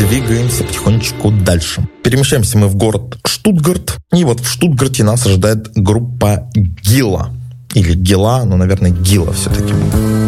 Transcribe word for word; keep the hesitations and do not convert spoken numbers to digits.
двигаемся потихонечку дальше. Перемещаемся мы в город Штутгарт. И вот в Штутгарте нас ожидает группа Гила. Или Гила, но, наверное, Гила все-таки.